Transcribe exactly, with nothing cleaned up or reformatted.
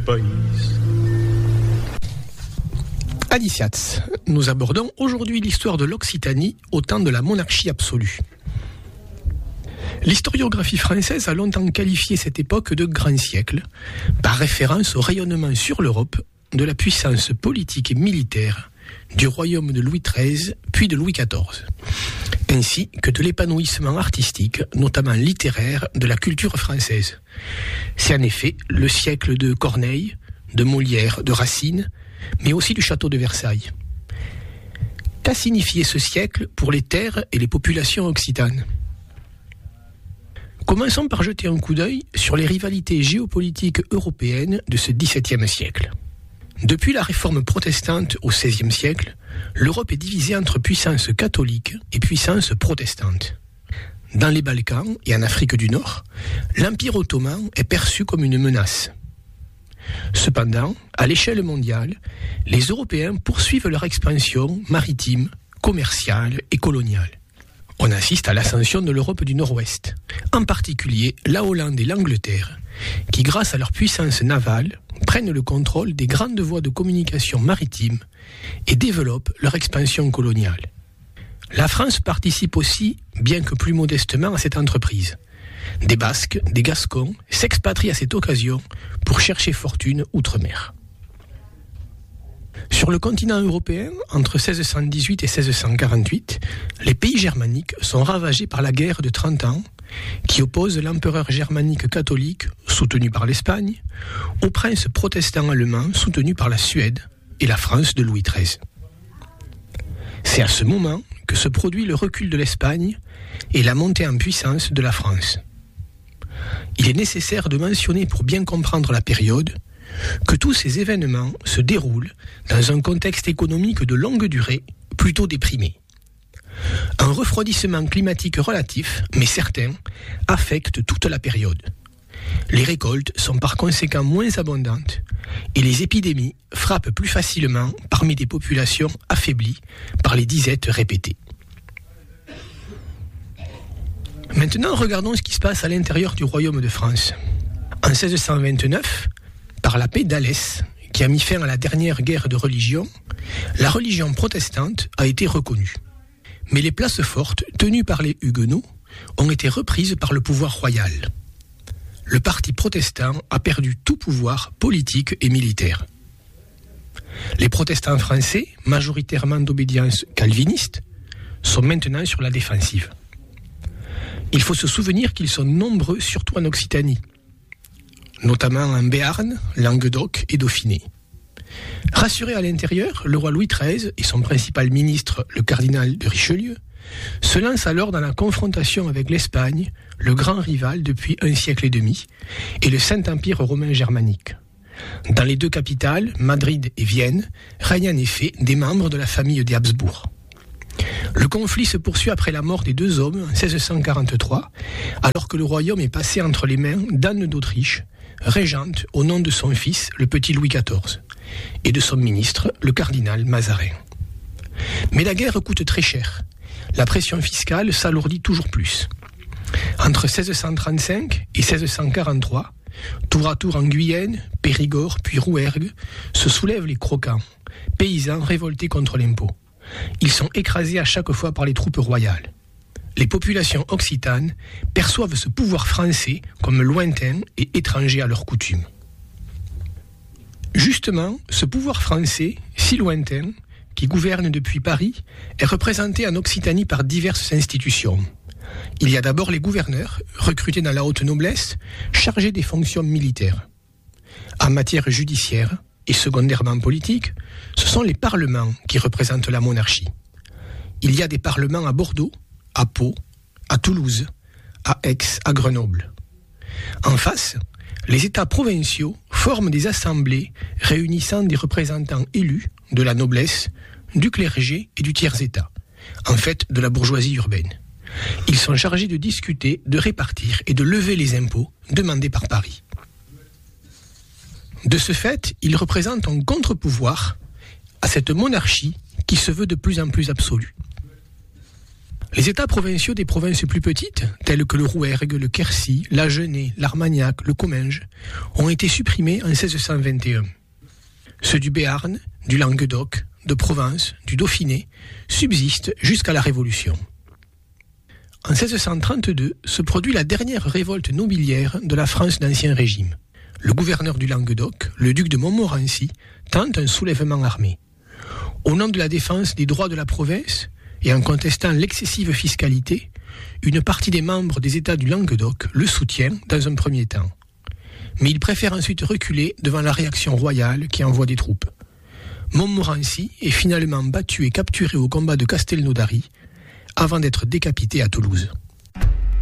país. Aliciats, nous abordons aujourd'hui l'histoire de l'Occitanie au temps de la monarchie absolue. L'historiographie française a longtemps qualifié cette époque de grand siècle, par référence au rayonnement sur l'Europe de la puissance politique et militaire du royaume de Louis treize puis de Louis quatorze, ainsi que de l'épanouissement artistique, notamment littéraire, de la culture française. C'est en effet le siècle de Corneille, de Molière, de Racine, mais aussi du château de Versailles. Qu'a signifié ce siècle pour les terres et les populations occitanes ? Commençons par jeter un coup d'œil sur les rivalités géopolitiques européennes de ce dix-septième siècle. Depuis la réforme protestante au seizième siècle, l'Europe est divisée entre puissances catholiques et puissances protestantes. Dans les Balkans et en Afrique du Nord, l'Empire ottoman est perçu comme une menace. Cependant, à l'échelle mondiale, les Européens poursuivent leur expansion maritime, commerciale et coloniale. On assiste à l'ascension de l'Europe du Nord-Ouest, en particulier la Hollande et l'Angleterre, qui, grâce à leur puissance navale, prennent le contrôle des grandes voies de communication maritimes et développent leur expansion coloniale. La France participe aussi, bien que plus modestement, à cette entreprise. Des Basques, des Gascons s'expatrient à cette occasion pour chercher fortune outre-mer. Sur le continent européen, entre seize cent dix-huit et seize cent quarante-huit, les pays germaniques sont ravagés par la guerre de trente ans qui oppose l'empereur germanique catholique, soutenu par l'Espagne, au prince protestant allemand soutenu par la Suède et la France de Louis treize. C'est à ce moment que se produit le recul de l'Espagne et la montée en puissance de la France. Il est nécessaire de mentionner, pour bien comprendre la période, que tous ces événements se déroulent dans un contexte économique de longue durée, plutôt déprimé. Un refroidissement climatique relatif, mais certain, affecte toute la période. Les récoltes sont par conséquent moins abondantes et les épidémies frappent plus facilement parmi des populations affaiblies par les disettes répétées. Maintenant, regardons ce qui se passe à l'intérieur du royaume de France. En seize cent vingt-neuf, par la paix d'Alès, qui a mis fin à la dernière guerre de religion, la religion protestante a été reconnue. Mais les places fortes, tenues par les Huguenots, ont été reprises par le pouvoir royal. Le parti protestant a perdu tout pouvoir politique et militaire. Les protestants français, majoritairement d'obédience calviniste, sont maintenant sur la défensive. Il faut se souvenir qu'ils sont nombreux, surtout en Occitanie, notamment en Béarn, Languedoc et Dauphiné. Rassuré à l'intérieur, le roi Louis treize et son principal ministre, le cardinal de Richelieu, se lancent alors dans la confrontation avec l'Espagne, le grand rival depuis un siècle et demi, et le Saint-Empire romain germanique. Dans les deux capitales, Madrid et Vienne, règnent en effet des membres de la famille des Habsbourg. Le conflit se poursuit après la mort des deux hommes en seize cent quarante-trois, alors que le royaume est passé entre les mains d'Anne d'Autriche, régente au nom de son fils, le petit Louis quatorze, et de son ministre, le cardinal Mazarin. Mais la guerre coûte très cher. La pression fiscale s'alourdit toujours plus. Entre seize cent trente-cinq et seize cent quarante-trois, tour à tour en Guyenne, Périgord puis Rouergue, se soulèvent les croquants, paysans révoltés contre l'impôt. Ils sont écrasés à chaque fois par les troupes royales. Les populations occitanes perçoivent ce pouvoir français comme lointain et étranger à leurs coutumes. Justement, ce pouvoir français, si lointain, qui gouverne depuis Paris, est représenté en Occitanie par diverses institutions. Il y a d'abord les gouverneurs, recrutés dans la haute noblesse, chargés des fonctions militaires. En matière judiciaire, et secondairement politique, ce sont les parlements qui représentent la monarchie. Il y a des parlements à Bordeaux, à Pau, à Toulouse, à Aix, à Grenoble. En face, les États provinciaux forment des assemblées réunissant des représentants élus de la noblesse, du clergé et du tiers-État, en fait de la bourgeoisie urbaine. Ils sont chargés de discuter, de répartir et de lever les impôts demandés par Paris. De ce fait, ils représentent un contre-pouvoir à cette monarchie qui se veut de plus en plus absolue. Les États provinciaux des provinces plus petites, tels que le Rouergue, le Quercy, l'Agenais, l'Armagnac, le Comminges, ont été supprimés en seize cent vingt et un. Ceux du Béarn, du Languedoc, de Provence, du Dauphiné subsistent jusqu'à la Révolution. En seize cent trente-deux se produit la dernière révolte nobiliaire de la France d'Ancien Régime. Le gouverneur du Languedoc, le duc de Montmorency, tente un soulèvement armé. Au nom de la défense des droits de la province et en contestant l'excessive fiscalité, une partie des membres des États du Languedoc le soutient dans un premier temps. Mais il préfère ensuite reculer devant la réaction royale qui envoie des troupes. Montmorency est finalement battu et capturé au combat de Castelnaudary avant d'être décapité à Toulouse.